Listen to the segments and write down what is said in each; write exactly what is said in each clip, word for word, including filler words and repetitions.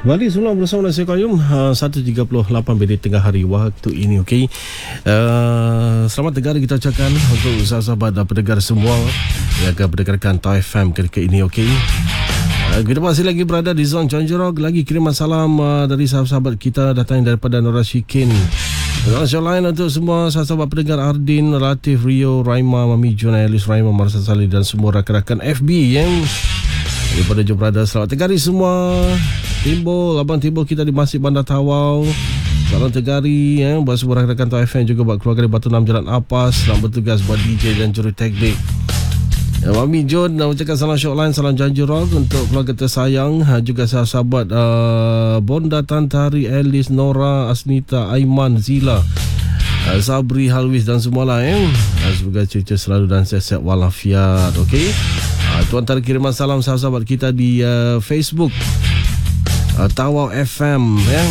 Kembali semula bersama Nasi Qayyum, uh, satu tiga puluh lapan minit tengah hari waktu ini. Okey, uh, selamat dengar kita ucapkan untuk sahabat-sahabat dan pendengar semua yang akan mendengarkan Tau F M ketika ini. Okey, uh, kita masih lagi berada di zon Jonjorog. Lagi kiriman salam uh, dari sahabat-sahabat kita datang daripada Nora Shikin. Langsung lain untuk semua sahabat pendengar Ardin, Latif, Rio, Raima, Mami Jun, Alice, Raima, Marsa Salih dan semua rakan-rakan F B yang daripada Jom Berada. Selamat tegari semua. Timbul, Abang Timbul kita di Masjid Bandar Tawau. Salam tegari ya, buat semua rakan-rakan Tau F M, juga buat keluarga di Batu Enam Jalan Apas. Selamat bertugas buat D J dan juru teknik. Ya, Mami Jun nak ucapkan salam Syokline, salam Janji Rock untuk keluarga tersayang, juga sahabat uh, Bonda, Tantari, Alice, Nora, Asnita, Aiman, Zila, uh, Sabri, Halwis dan semualah ya. Uh, semoga cuaca selalu dan sihat-sihat walafiat. Okey. Uh, Tuan antara kiriman salam sahabat kita di uh, Facebook uh, Tawau F M ya.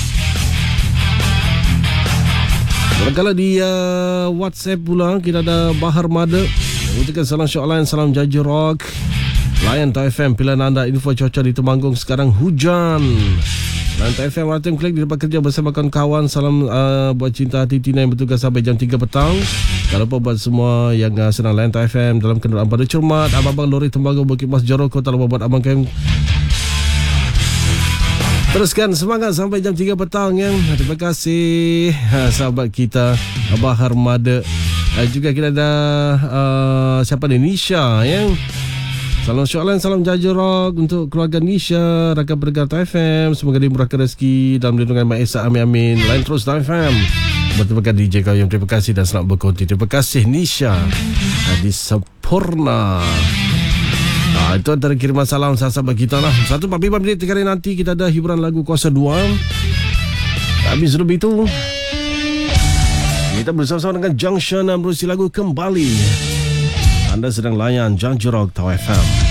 Kalau di uh, WhatsApp pula kita ada Bahar Mada. Ucapkan salam Syokline, salam Jaji Rock, Layan Tau F M, pilihan anda. Info cuaca di Temanggung sekarang hujan. Layan Tau F M, Ratim Klik di tempat kerja bersama kawan-kawan. Salam uh, buat cinta hati Tina yang bertugas sampai jam tiga petang. Tak lupa buat semua yang uh, senang Layan Tau F M dalam kenderaan pada cermat. Abang-abang lori Temanggung, Bukit Mas, Joroko. Tak lupa buat abang kem. Teruskan semangat sampai jam tiga petang ya. Terima kasih ha, sahabat kita Bahar Mada. Uh, juga kita ada uh, siapa ni, Nisha ya. Salam Syoklan, salam Jaja Rock untuk keluarga Nisha, rakan pendengar Tau F M. Semoga dimurahkan rezeki dalam lindungan Mak Esa, amin amin. Lain terus Tau F M. Berterima D J Qayyum, terima kasih dan selamat berkonti. Terima kasih Nisha di Sempurna. Nah, itu antara kiriman salam sahabat kita lah. Satu empat puluh lima minit tiga hari nanti kita ada hiburan lagu kuasa dua. Habis lebih itu kita bersama-sama dengan Junction dan berusi lagu kembali. Anda sedang layan Janji Rock Tau F M.